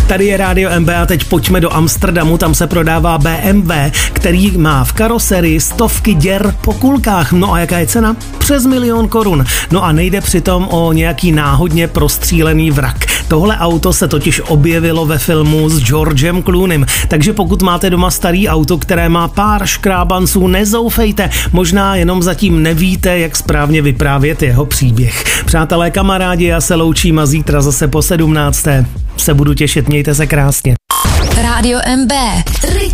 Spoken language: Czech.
Tady je Rádio MB a teď pojďme do Amsterdamu, tam se prodává BMW, který má v karoserii stovky děr po kulkách. No a jaká je cena? Přes 1 000 000 korun. No a nejde přitom o nějaký náhodně prostřílený vrak. Tohle auto se totiž objevilo ve filmu s Georgem Clooneym, takže pokud máte doma starý auto, které má pár škrábanců, nezoufejte, možná jenom zatím nevíte, jak správně vyprávět jeho příběh. Přátelé, kamarádi, já se loučím a zítra zase po 17. se budu těšit, mějte se krásně. Rádio MB.